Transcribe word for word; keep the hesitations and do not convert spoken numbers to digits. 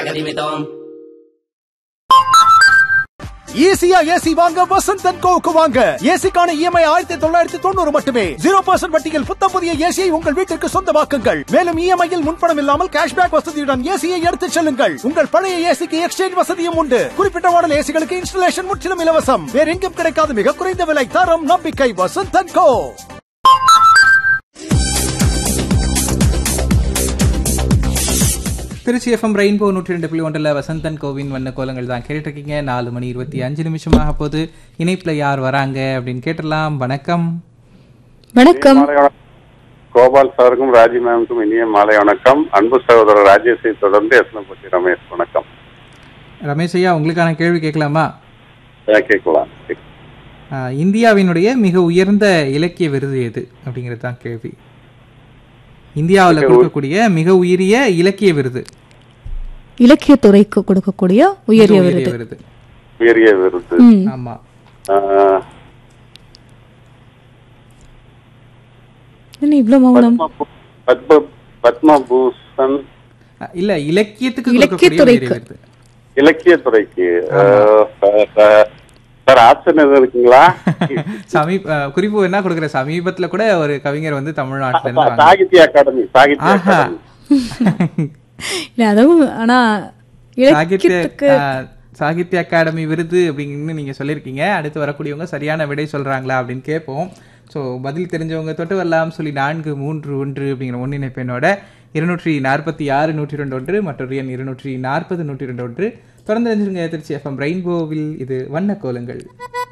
தகதிமிதோம். ஈஸியா ஏசி வாங்க வசந்த் அண்ட் கோவுக்கு வாங்க. ஏசிக்கான இஎம்ஐ ஆயிரத்தி தொள்ளாயிரத்தி தொண்ணூறு மட்டுமே. ஜீரோ பர்சன்ட் வட்டியில் புத்தம் புதிய ஏசியை உங்கள் வீட்டிற்கு சொந்தமாக்குங்கள். மேலும் இஎம்ஐயில் முன்பணம் இல்லாமல் கேஷ்பேக் வசதியுடன் ஏசியை எடுத்துச் செல்லுங்கள். உங்கள் பழைய ஏசிக்கு எக்ஸ்சேஞ்ச் வசதியும் உண்டு. குறிப்பிட்ட மாடல் ஏசிகளுக்கு இன்ஸ்டலேஷன் முற்றிலும் இலவசம். வேற எங்கும் கிடைக்காத மிக குறைந்த விலை, தரம், நம்பிக்கை. Vasanth and go. Trichy FM rainbow நூற்றி ரெண்டு புள்ளி ஒன்றில் வசந்தன் கோவின் வண்ண கோலங்கள் தான் கேட்டுருக்கீங்க. நாலு மணி இருபத்தி அஞ்சு நிமிஷமாக போது. இணைப்புல யார் வராங்க அப்படின்னு கேட்டலாம். வணக்கம். வணக்கம். கோபால் சாருக்கும் ராஜி மேமுக்கும் இனிய மாலை வணக்கம். அன்பு சகோதரர் ராஜேஷை தொடர்ந்து எஸ்னபதி ரமேஷ். வணக்கம் ரமேஷ் ஐயா, உங்களுக்கான கேள்வி கேட்கலாமா? கேட்கலாம். இந்தியாவினுடைய மிக உயர்ந்த இலக்கிய விருது எது அப்படிங்கிறது தான் கேள்வி. இந்தியாவில் கொடுக்கக்கூடிய மிக உயரிய இலக்கிய விருது, இலக்கியத்துறைக்கு கொடுக்கக்கூடிய உயரிய விருது. உயரிய விருது. ஆமா. இவ்வளவு மௌனம். பத்மபூஷன் இல்ல, இலக்கியத்துக்கு இலக்கியத்துறைக்கு இலக்கியத்துறைக்கு சார் ஆப்ஷன் எதுவும் இருக்குங்களா? சமீப குறிப்பு என்ன கொடுக்குற, சமீபத்துல கூட ஒரு கவிஞர் வந்து தமிழ்நாட்டுல சாகித்ய அகாடமி சாகித்ய அதுவும் ஆனா சாகித்ய அகாடமி விருது அப்படின்னு நீங்க சொல்லியிருக்கீங்க. அடுத்து வரக்கூடியவங்க சரியான விடை சொல்றாங்களா அப்படின்னு கேட்போம். ஸோ பதில் தெரிஞ்சவங்க தொட்டு வரலாம். சொல்லி நான்கு மூன்று ஒன்று அப்படிங்கிற ஒன்றிணைப்பெண்ணோட இருநூற்றி நாற்பத்தி ஆறு நூற்றி ரெண்டு ஒன்று மற்றொரு எண் இருநூற்றி நாற்பது நூற்றி ரெண்டு ஒன்று. தொடர்ந்து தெரிஞ்சிருங்க திருச்சி எஃப்எம் ரெயின்போவில். இது வண்ண கோலங்கள்.